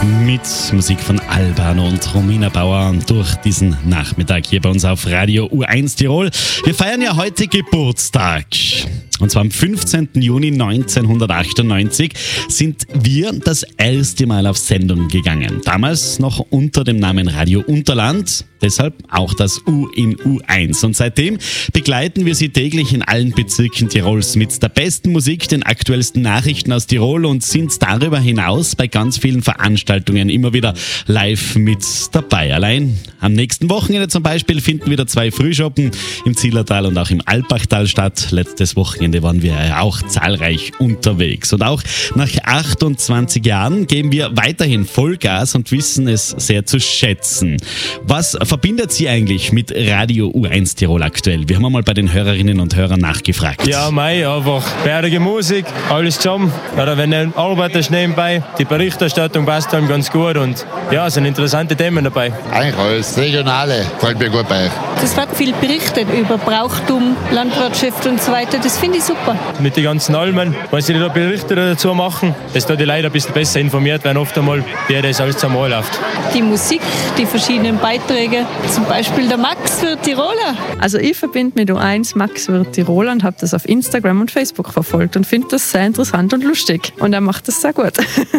mit Musik von Alban und Romina Bauer durch diesen Nachmittag hier bei uns auf Radio U1 Tirol. Wir feiern ja heute Geburtstag. Und zwar am 15. Juni 1998 sind wir das erste Mal auf Sendung gegangen. Damals noch unter dem Namen Radio Unterland, deshalb auch das U in U1. Und seitdem begleiten wir Sie täglich in allen Bezirken Tirols mit der besten Musik, den aktuellsten Nachrichten aus Tirol und sind darüber hinaus bei ganz vielen Veranstaltungen immer wieder live mit dabei. Allein am nächsten Wochenende zum Beispiel finden wieder 2 Frühschoppen im Zillertal und auch im Alpbachtal statt. Letztes Wochenende waren wir ja auch zahlreich unterwegs. Und auch nach 28 Jahren geben wir weiterhin Vollgas und wissen es sehr zu schätzen. Was verbindet Sie eigentlich mit Radio U1 Tirol aktuell? Wir haben einmal bei den Hörerinnen und Hörern nachgefragt. Ja, einfach bärige Musik, alles zusammen. Oder wenn du arbeitest nebenbei, die Berichterstattung passt dann ganz gut und ja, es sind interessante Themen dabei. Eigentlich alles, Regionale, gefällt mir gut bei euch. Es wird viel berichtet über Brauchtum, Landwirtschaft und so weiter. Das finde ich super. Mit den ganzen Almen, wenn sie da Berichte dazu machen, dass da die Leute ein bisschen besser informiert werden, oft einmal, wie das alles zusammen läuft. Die Musik, die verschiedenen Beiträge, zum Beispiel der Max wird Tiroler. Also ich verbinde mit U1 Max wird Tiroler und habe das auf Instagram und Facebook verfolgt und finde das sehr interessant und lustig. Und er macht das sehr gut.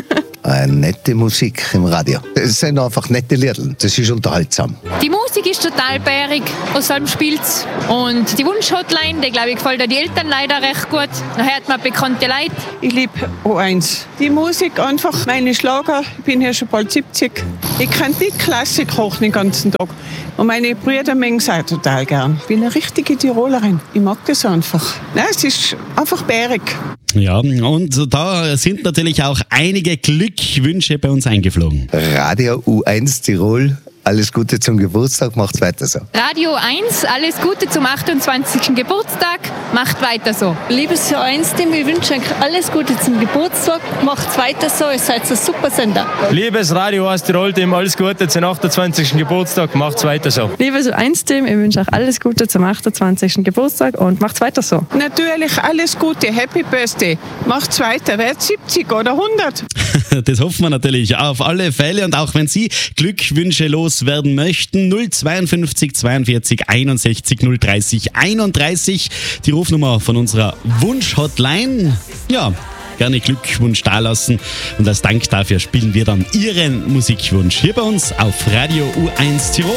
Eine nette Musik im Radio. Es sind einfach nette Lieder. Das ist unterhaltsam. Die Musik ist total bärig, aus allem spielt's. Und die Wunsch-Hotline, die glaube ich gefällt auch die Eltern leider recht gut. Da hört man bekannte Leute. Ich liebe O1. Die Musik einfach, meine Schlager. Ich bin ja schon bald 70. Ich kann die Klassik hoch den ganzen Tag. Und meine Brüder mögen es auch total gern. Ich bin eine richtige Tirolerin. Ich mag das einfach. Nein, es ist einfach bärig. Ja, und da sind natürlich auch einige Glückwünsche bei uns eingeflogen. Radio U1 Tirol. Alles Gute zum Geburtstag, macht's weiter so. Radio 1, alles Gute zum 28. Geburtstag, macht weiter so. Liebes U1-Team, ich wünsche euch alles Gute zum Geburtstag. Macht's weiter so, ihr seid ein super Sender. Liebes Radio U1 Tirol-Team, alles Gute zum 28. Geburtstag, macht's weiter so. Liebes U1-Team, ich wünsche euch alles Gute zum 28. Geburtstag und macht's weiter so. Natürlich alles Gute, Happy Birthday. Macht's weiter, werdet 70 oder 100. Das hoffen wir natürlich auf alle Fälle. Und auch wenn Sie Glückwünsche loswerden möchten, 052 42 61 030 31, die Rufnummer von unserer Wunsch-Hotline. Ja, gerne Glückwunsch dalassen. Und als Dank dafür spielen wir dann Ihren Musikwunsch hier bei uns auf Radio U1 Tirol.